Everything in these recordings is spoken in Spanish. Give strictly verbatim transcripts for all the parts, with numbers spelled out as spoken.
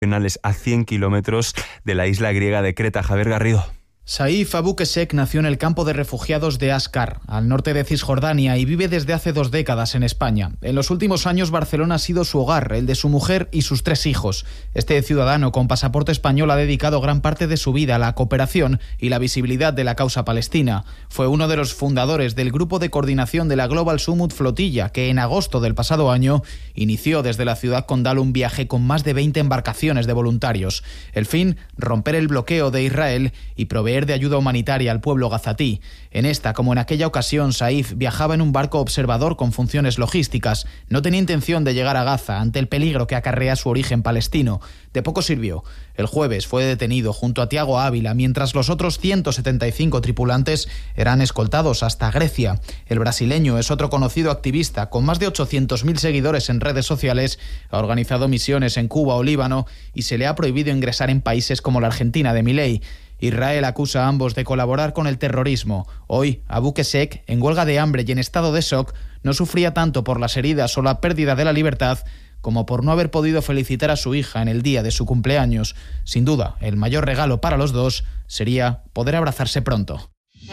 a cien kilómetros de la isla griega de Creta. Javier Garrido. Saif Abu Qeshek nació en el campo de refugiados de Askar, al norte de Cisjordania, y vive desde hace dos décadas en España. En los últimos años Barcelona ha sido su hogar, el de su mujer y sus tres hijos. Este ciudadano con pasaporte español ha dedicado gran parte de su vida a la cooperación y la visibilidad de la causa palestina. Fue uno de los fundadores del grupo de coordinación de la Global Summit Flotilla, que en agosto del pasado año inició desde la ciudad condal un viaje con más de veinte embarcaciones de voluntarios. El fin, romper el bloqueo de Israel y proveer de ayuda humanitaria al pueblo gazatí. En esta, como en aquella ocasión, Saif viajaba en un barco observador con funciones logísticas. No tenía intención de llegar a Gaza ante el peligro que acarrea su origen palestino. De poco sirvió. El jueves fue detenido junto a Tiago Ávila, mientras los otros ciento setenta y cinco tripulantes eran escoltados hasta Grecia. El brasileño es otro conocido activista con más de ochocientos mil seguidores en redes sociales. Ha organizado misiones en Cuba o Líbano y se le ha prohibido ingresar en países como la Argentina de Milei. Israel acusa a ambos de colaborar con el terrorismo. Hoy, Abu Qeshek, en huelga de hambre y en estado de shock, no sufría tanto por las heridas o la pérdida de la libertad como por no haber podido felicitar a su hija en el día de su cumpleaños. Sin duda, el mayor regalo para los dos sería poder abrazarse pronto.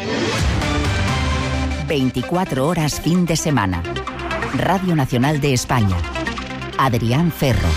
veinticuatro horas fin de semana. Radio Nacional de España. Adrián Ferro.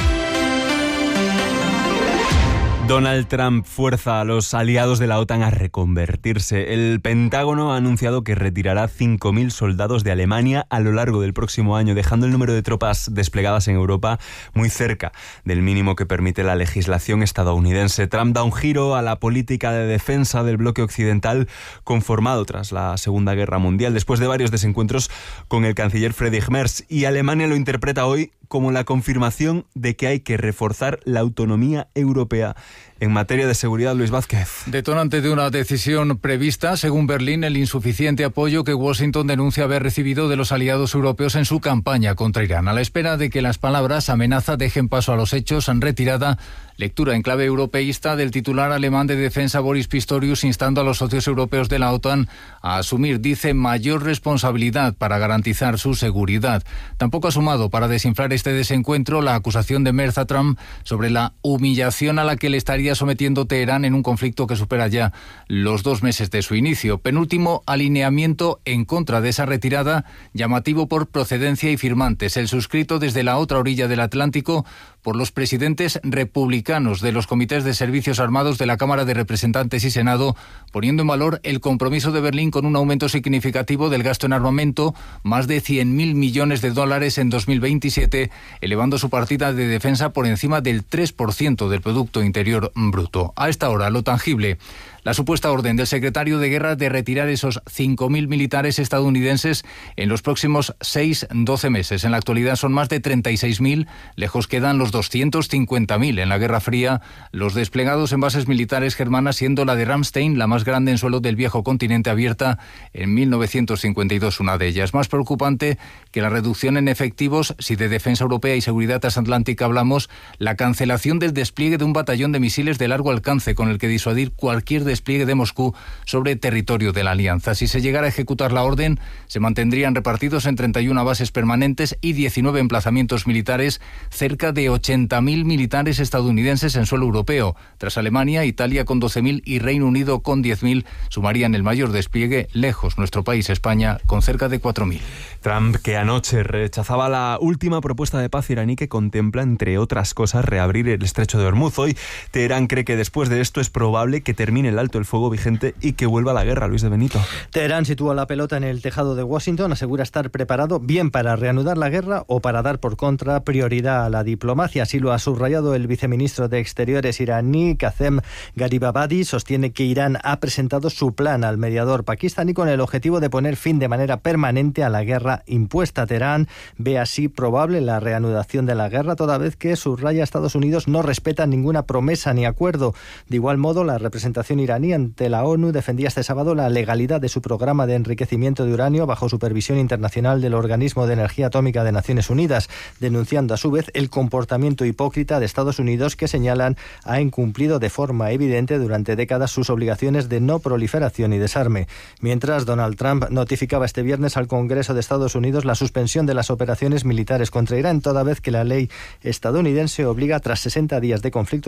Donald Trump fuerza a los aliados de la OTAN a reconvertirse. El Pentágono ha anunciado que retirará cinco mil soldados de Alemania a lo largo del próximo año, dejando el número de tropas desplegadas en Europa muy cerca del mínimo que permite la legislación estadounidense. Trump da un giro a la política de defensa del bloque occidental conformado tras la Segunda Guerra Mundial, después de varios desencuentros con el canciller Friedrich Merz, y Alemania lo interpreta hoy como la confirmación de que hay que reforzar la autonomía europea. En materia de seguridad, Luis Vázquez. Detonante de una decisión prevista, según Berlín, el insuficiente apoyo que Washington denuncia haber recibido de los aliados europeos en su campaña contra Irán. A la espera de que las palabras amenaza dejen paso a los hechos, han retirada lectura en clave europeísta del titular alemán de defensa Boris Pistorius, instando a los socios europeos de la OTAN a asumir, dice, mayor responsabilidad para garantizar su seguridad. Tampoco ha sumado para desinflar este desencuentro la acusación de Merz a Trump sobre la humillación a la que le estaría sometiendo Teherán en un conflicto que supera ya los dos meses de su inicio. Penúltimo alineamiento en contra de esa retirada, llamativo por procedencia y firmantes, el suscrito desde la otra orilla del Atlántico por los presidentes republicanos de los comités de servicios armados de la Cámara de Representantes y Senado, poniendo en valor el compromiso de Berlín con un aumento significativo del gasto en armamento, más de cien mil millones de dólares en dos mil veintisiete, elevando su partida de defensa por encima del tres por ciento del Producto Interior Bruto. A esta hora, lo tangible: la supuesta orden del secretario de Guerra de retirar esos cinco mil militares estadounidenses en los próximos seis a doce meses. En la actualidad son más de treinta y seis mil, lejos quedan los doscientos cincuenta mil en la Guerra Fría, los desplegados en bases militares germanas, siendo la de Ramstein la más grande en suelo del viejo continente, abierta en mil novecientos cincuenta y dos, una de ellas. Más preocupante que la reducción en efectivos, si de defensa europea y seguridad transatlántica hablamos, la cancelación del despliegue de un batallón de misiles de largo alcance con el que disuadir cualquier despliegue de Moscú sobre territorio de la Alianza. Si se llegara a ejecutar la orden, se mantendrían repartidos en treinta y una bases permanentes y diecinueve emplazamientos militares, cerca de ochenta mil militares estadounidenses en suelo europeo. Tras Alemania, Italia con doce mil y Reino Unido con diez mil sumarían el mayor despliegue. Lejos nuestro país, España, con cerca de cuatro mil. Trump, que anoche rechazaba la última propuesta de paz iraní que contempla, entre otras cosas, reabrir el estrecho de Hormuz. Hoy, Teherán cree que después de esto es probable que termine el alto el fuego vigente y que vuelva la guerra. Luis de Benito. Teherán sitúa la pelota en el tejado de Washington, asegura estar preparado bien para reanudar la guerra o para dar por contra prioridad a la diplomacia. Así lo ha subrayado el viceministro de Exteriores iraní, Qasem Gharibabadi. Sostiene que Irán ha presentado su plan al mediador pakistaní con el objetivo de poner fin de manera permanente a la guerra impuesta. Teherán ve así probable la reanudación de la guerra, toda vez que, subraya, Estados Unidos no respeta ninguna promesa ni acuerdo. De igual modo, la representación iraní ante la ONU defendía este sábado la legalidad de su programa de enriquecimiento de uranio bajo supervisión internacional del Organismo de Energía Atómica de Naciones Unidas, denunciando a su vez el comportamiento hipócrita de Estados Unidos, que señalan ha incumplido de forma evidente durante décadas sus obligaciones de no proliferación y desarme. Mientras, Donald Trump notificaba este viernes al Congreso de Estados Unidos la suspensión de las operaciones militares contra Irán, toda vez que la ley estadounidense obliga, tras sesenta días de conflicto